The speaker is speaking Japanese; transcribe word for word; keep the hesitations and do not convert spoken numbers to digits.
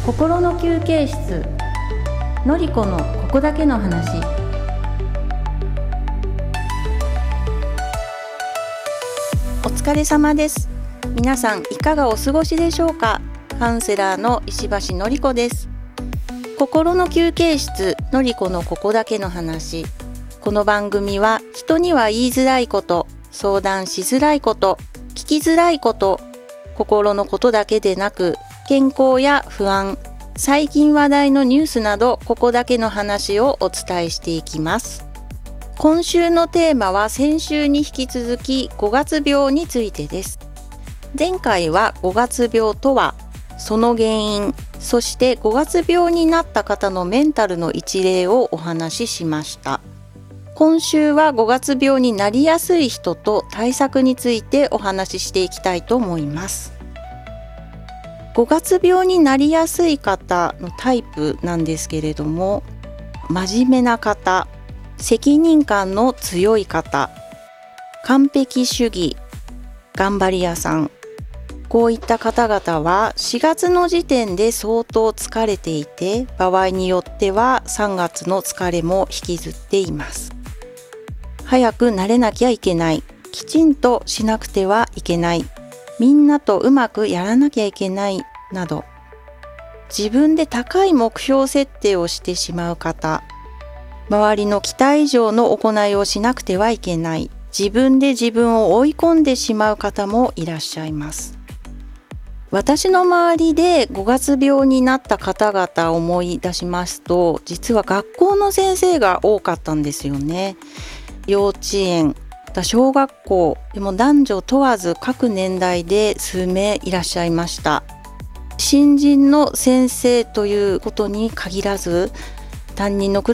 心の休憩室、のりこのここだけの話。お疲れ様です。皆さんいかがお過ごしでしょうか。カウンセラーの石橋のりこです。心の休憩室、のりこのここだけの話。この番組は人には言いづらいこと、相談しづらいこと、聞きづらいこと、心のことだけでなく健康や不安、最近話題のニュースなどここだけの話をお伝えしていきます。今週のテーマは先週に引き続きごがつ病についてです。前回はごがつ病とは、その原因、そしてごがつ病になった方のメンタルの一例をお話ししました。今週はごがつ病になりやすい人と対策についてお話ししていきたいと思います。ごがつ病になりやすい方のタイプなんですけれども、真面目な方、責任感の強い方、完璧主義、頑張り屋さん、こういった方々はしがつの時点で相当疲れていて、場合によってはさんがつの疲れも引きずっています。早く慣れなきゃいけない、きちんとしなくてはいけない、みんなとうまくやらなきゃいけないなど、自分で高い目標設定をしてしまう方、周りの期待以上の行いをしなくてはいけない、自分で自分を追い込んでしまう方もいらっしゃいます。私の周りでごがつ病になった方々を思い出しますと、実は学校の先生が多かったんですよね。幼稚園、また小学校でも男女問わず各年代で数名いらっしゃいました。新人の先生ということに限らず、担任のク